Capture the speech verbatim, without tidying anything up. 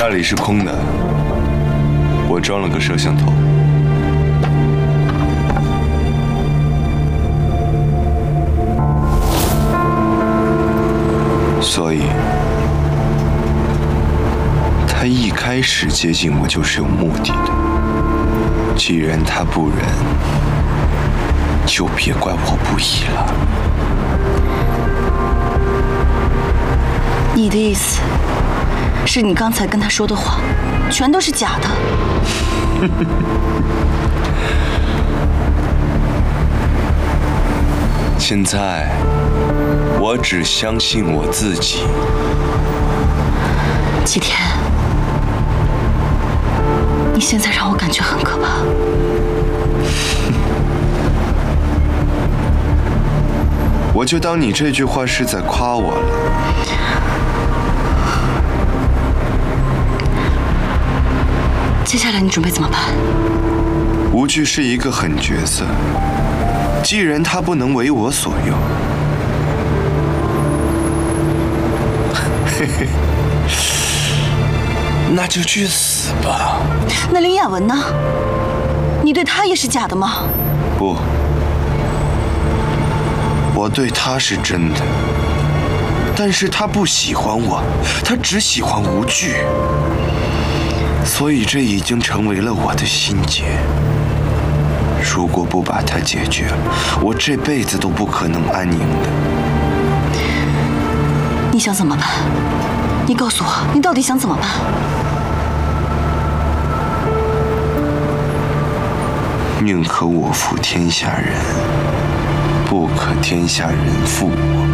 那里是空的，我装了个摄像头。所以，他一开始接近我就是有目的的。既然他不仁，就别怪我不义了。 你的意思是你刚才跟他说的话，全都是假的？ 现在，我只相信我自己。 齐天，你现在让我感觉很可怕。 我就当你这句话是在夸我了。 接下来你准备怎么办？ 无惧是一个狠角色，既然他不能为我所用，嘿嘿，那就去死吧。 那林雅文呢？你对她也是假的吗？ 不，我对他是真的，但是他不喜欢我，他只喜欢无惧，所以这已经成为了我的心结。如果不把它解决了，我这辈子都不可能安宁的。 你想怎么办？你告诉我，你到底想怎么办？ 宁可我负天下人，不可天下人负我。